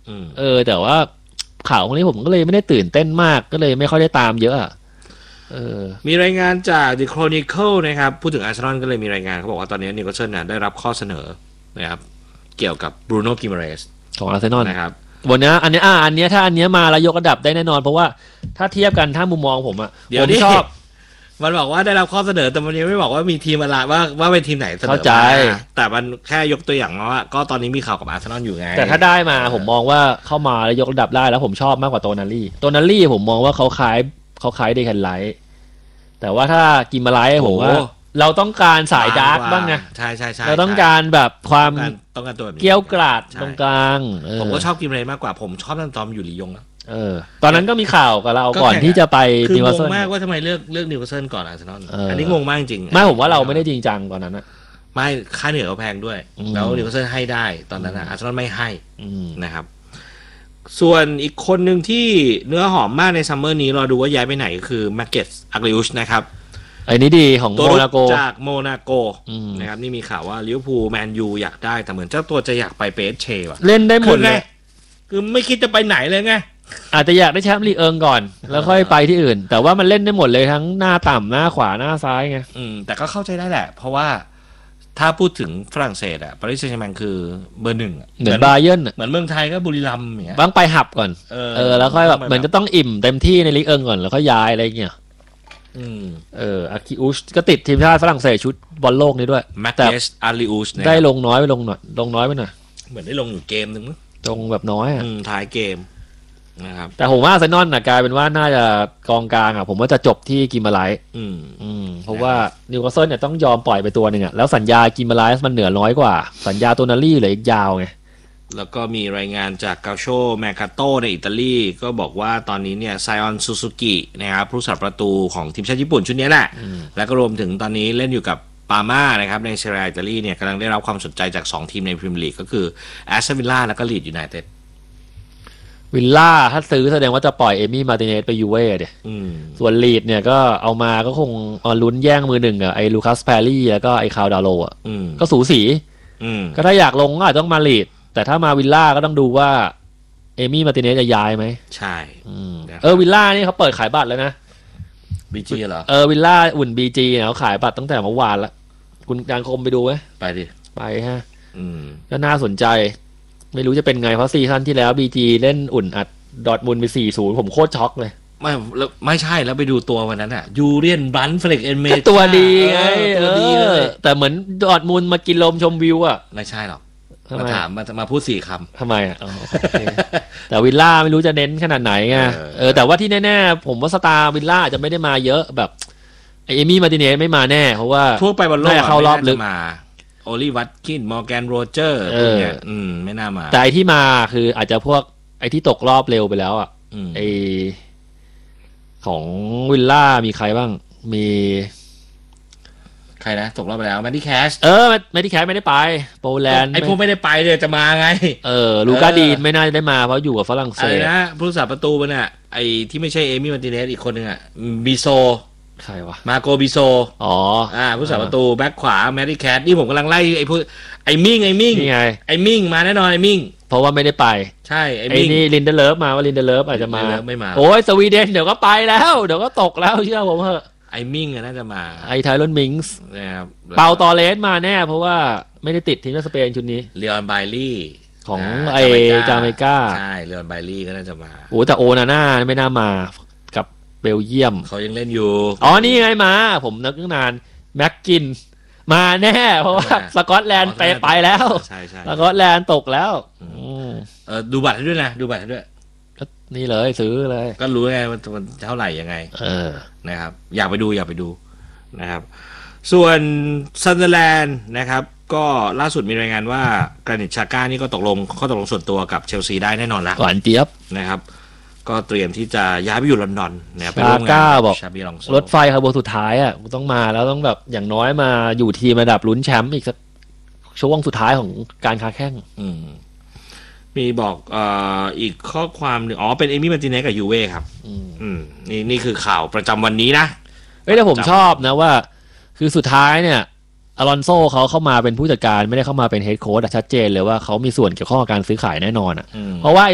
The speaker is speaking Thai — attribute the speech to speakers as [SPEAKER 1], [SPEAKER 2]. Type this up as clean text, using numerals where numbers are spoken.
[SPEAKER 1] แต่ว่าข่าวพวกนี้ผมก็เลยไม่ได้ตื่นเต้นมากก็เลยไม่ค่อยได้ตามเยอะ
[SPEAKER 2] มีรายงานจาก The Chronicle นะครับพูดถึงอาร์เซนอลก็เลยมีรายงานเขาบอกว่าตอนนี้นิโคลสันได้รับข้อเสนอนะครับเกี่ยวกับบรูโน่ กิเมเรส
[SPEAKER 1] ของอาร์เซนอล
[SPEAKER 2] นะครับ
[SPEAKER 1] วันนี้อันนี้ถ้าอันนี้มาแล้วยกระดับได้แน่นอนเพราะว่าถ้าเทียบกันถ้ามุมมองผมผมชอบ
[SPEAKER 2] มันบอกว่าได้รับข้อเสนอแต่มันยังไม่บอกว่ามีทีมอะไรว่าเป็นทีมไหนเสนอ
[SPEAKER 1] เข้าใจ
[SPEAKER 2] แต่มันแค่ยกตัวอย่างว่าก็ตอนนี้มีข่าวกับอาร์เซนอลอยู่ไง
[SPEAKER 1] แต่ถ้าได้มาผมมองว่าเข้ามาแล้วยกระดับได้แล้วผมชอบมากกว่าโตนาลี่ผมมองว่าเขาคล้ายเดคันไลท์แต่ว่าถ้ากิมมาไลท์ผมว่าเราต้องการสายดาร์กบ้างไง
[SPEAKER 2] ใช่
[SPEAKER 1] เราต้องการแบบความ
[SPEAKER 2] ต้องการตัวแบบนี้
[SPEAKER 1] เกี้ยวกราดตรงกลาง
[SPEAKER 2] ผมก็ชอบกิมเรย์มากกว่าผมชอบตอนอยู่ลียงนะ
[SPEAKER 1] ตอนนั้นก็มีข่าวกับเราก่อนที่จะไป
[SPEAKER 2] นิวคาสเซิลมากว่าทำไมเลือกนิวคาสเซิลก่อนอาร์เซนอลอันนี้งงมากจริง
[SPEAKER 1] ไม่ผมว่าเราไม่ได้จริงจังตอนนั้นนะ
[SPEAKER 2] ไม่ค่าเหนื่อยเขาแพงด้วยแล้วนิวคาสเซิลให้ได้ตอนนั้นอาร์เซนอลไม่ให้นะครับส่วนอีกคนหนึ่งที่เนื้อหอมมากในซัมเมอร์นี้รอดูว่าย้ายไปไหนคือแมกเกตอักลิอุชนะครับ
[SPEAKER 1] ไอ้นี่ดีของโมนาโก
[SPEAKER 2] จากโมนาโกนะครับนี่มีข่าวว่าลิเวอร์พูลแมนยูอยากได้แต่เหมือนเจ้าตัวจะอยากไปเปเชว่ะ
[SPEAKER 1] เล่นได้หมดเลย
[SPEAKER 2] คือไม่คิดจะไปไหนเลยไง
[SPEAKER 1] อาจจะอยากได้แชมป์ลีกก่อนแล้วค่อยไปที่อื่นแต่ว่ามันเล่นได้หมดเลยทั้งหน้าต่ำหน้าขวาหน้าซ้ายไง
[SPEAKER 2] แต่ก็เข้าใจได้แหละเพราะว่าถ้าพูดถึงฝรั่งเศสปารีสแซงต์แชร์แมงคือเบอร์หนึ่ง
[SPEAKER 1] เหมือนบาเยิร์น
[SPEAKER 2] เหมือนเมืองไทยก็บุรีรัมย์อย่างเงี้ย
[SPEAKER 1] บ้างไปหับก่อนแล้วค่อยแบบเหมือนจะต้องอิ่มเต็มที่ในลีกก่อนแล้วก็ย้ายอะไรเงี้ยอาคิอุชก็ติดทีมชาติฝรั่งเศสชุดบอลโลกนี้ด้วย
[SPEAKER 2] แม็กเกสอาริอุช
[SPEAKER 1] ได้ลงน้อยไปหน่อย
[SPEAKER 2] เหมือนได้ลงอยู่เกมนึงมั้ง
[SPEAKER 1] ลงแบบน้อย
[SPEAKER 2] ท้ายเกมนะครับ
[SPEAKER 1] แต่ผมว่าอาร์เซนอลกลายเป็นว่าน่าจะกองกลางผมว่าจะจบที่กิมมาไลท์เพราะว่านิวคาสเซิลต้องยอมปล่อยไปตัวนึงแล้วสัญญากิมมาไลท์มันเหนือน้อยกว่าสัญญาโตนาลี่เหลืออีกยาวไง
[SPEAKER 2] แล้วก็มีรายงานจากกาโชแมคคาโตในอิตาลีก็บอกว่าตอนนี้เนี่ยไซออนซูซูกินะครับผู้รักษาประตูของทีมชาติญี่ปุ่นชุดนี้แหละแล้วก็รวมถึงตอนนี้เล่นอยู่กับปาม่านะครับในเซเรียอิตาลีเนี่ยกำลังได้รับความสนใจจาก2ทีมในพรีเมียร์ลีกก็คือแอสตันวิลล่าแล้วก็ลีดส์ยูไนเต็ด
[SPEAKER 1] วิลล่าถ้าซื้อแสดงว่าจะปล่อยเอมี่มาร์ติเนสไปยูเว่เดี๋ยส่วนลีดเนี่ยก็เอามาก็คงลุ้นแย่งมือหนึ่งไอ้ลูคัสแพรรี่แล้วก็ไอ้คาวดาโลก็สูสีก็ถ้าอยากลงก็อาจต้องมาลีดแต่ถ้ามาวิลล่าก็ต้องดูว่าเอมี่มาร์ติเนสจะย้ายไหม
[SPEAKER 2] ใช่
[SPEAKER 1] วิลล่านี่เขาเปิดขายบัตรแล้วนะ
[SPEAKER 2] บีจีเหรอ
[SPEAKER 1] วิลล่าอุ่นบีจีเขาขายบัตรตั้งแต่เมื่อวานแล้วคุณการคมไปดูไหม
[SPEAKER 2] ไปดิ
[SPEAKER 1] ไปฮะก็น่าสนใจไม่รู้จะเป็นไงเพราะซีซั่นที่แล้วบีจีเล่นอุ่นอัดดอร์ทมุนด์ไป 4-0 ผมโคตรช็อกเลย
[SPEAKER 2] ไม่ใช่แล้วไปดูตัววันนั้นยูเรียนบันเฟล็กเอ็นเมจ
[SPEAKER 1] ตัวดีไงแต่เหมือนดอร์ทมุนด์มากินลมชมวิว
[SPEAKER 2] ไม่ใช่หรอกมาถามมาพูด4 คำ
[SPEAKER 1] ทำไมแต่วิลล่าไม่รู้จะเน้นขนาดไหนไงแต่ว่าที่แน่ๆผมว่าสตาร์วิลล่าจะไม่ได้มาเยอะแบบเอมี่มาร์ติเนสไม่มาแน่เพราะว่า
[SPEAKER 2] ทั่วไปบอลโลก
[SPEAKER 1] เข้ารอบลึก
[SPEAKER 2] มาโอลิวัตกินมอร์แกนโรเจอร์พวกเนี้ยไม่น่ามา
[SPEAKER 1] แต่ที่มาคืออาจจะพวกไอ้ที่ตกรอบเร็วไปแล้วไอของวิลล่ามีใครบ้างมี
[SPEAKER 2] ใครนะตกรอบไปแล้วแมดดี้แคช
[SPEAKER 1] แมดดี้แคชไม่ได้ไปโปแลนด์
[SPEAKER 2] ไอ้พวกไม่ได้ไปเลยจะมาไง
[SPEAKER 1] ลูก้าดีนไม่น่าได้มาเพราะอยู่กับฝรั่งเศส
[SPEAKER 2] นะผู้รักษาประตูมันไอ้ที่ไม่ใช่เอมี่มาร์ติเนสอีกคนนึงบิโซ
[SPEAKER 1] ใครวะ
[SPEAKER 2] มาโกบิโซผู้รักษาประตูแบ็คขวาแมดดี้แคชนี่ผมกำลังไล่ไอ้มิ่ง
[SPEAKER 1] นี่ไง
[SPEAKER 2] ไอ้มิ่งมาแน่นอนไอ้มิ่ง
[SPEAKER 1] เพราะว่าไม่ได้ไป
[SPEAKER 2] ใช่
[SPEAKER 1] ไอ้นี่ลินเดเลฟมาว่าลินเดเลฟอาจจะมา
[SPEAKER 2] ไม่มา
[SPEAKER 1] โอ้ยสวีเดนเดี๋ยวก็ไปแล้วเดี๋ยวก็ตกแล้วเชื่อผมเถอะ
[SPEAKER 2] ไอ้มิ่งน่าจะมา
[SPEAKER 1] ไอ้ไทรอนมิงส์
[SPEAKER 2] นะครับ
[SPEAKER 1] เปาตอเลสมาแน่เพราะว่าไม่ได้ติดทีมชาติสเปนชุดนี้
[SPEAKER 2] เลออนไบลี่
[SPEAKER 1] ของไอ้จาเมกา
[SPEAKER 2] ใช่เลออนไบลี่ก็น่าจะมา
[SPEAKER 1] โอ้แต่โอนาน่าไม่น่ามากับเบลเยียม
[SPEAKER 2] เขายังเล่นอยู่
[SPEAKER 1] นี่ไงมาผมนึกตั้งนานแม็กกินมาแน่เพราะว่าสกอตแลนด์ไปแล้ว
[SPEAKER 2] ใช่
[SPEAKER 1] สกอตแลนด์ตกแล้ว
[SPEAKER 2] ดูบัตรให้ด้วยนะดูบัตรให้ด้วย
[SPEAKER 1] นี่เลยซื้อเลย
[SPEAKER 2] ก็รู้ไงมันเท่าไหร่ยังไงนะครับอยากไปดูนะครับส่วนซันเดอร์แลนด์นะครับก็ล่าสุดมีรายงานว่าแกรนิตชาก้านี่ก็ตกลงส่วนตัวกับเชลซีได้แน่นอนแล้ว
[SPEAKER 1] หวานเจี๊ยบ
[SPEAKER 2] นะครับก็เตรียมที่จะย้ายไปอยู่ลอนดอนเนี่ยไป
[SPEAKER 1] ร่วมงาน
[SPEAKER 2] กับ
[SPEAKER 1] ชาบีลองโซรถไฟขบวนสุดท้ายต้องมาแล้วต้องแบบอย่างน้อยมาอยู่ทีมระดับลุ้นแชมป์อีกสักช่วงสุดท้ายของการค้าแข่ง
[SPEAKER 2] มีบอกอีกข้อความหนึ่งเป็นเอมี่มาร์ติเนสกับยูเว่ครับนี่คือข่าวประจำวันนี้นะ
[SPEAKER 1] แต่ผมชอบนะว่าคือสุดท้ายเนี่ยอลอนโซเขาเข้ามาเป็นผู้จัดการไม่ได้เข้ามาเป็นเฮดโค้ชชัดเจนเลยว่าเขามีส่วนเกี่ยวข้องกับการซื้อขายแน่นอนเพราะว่า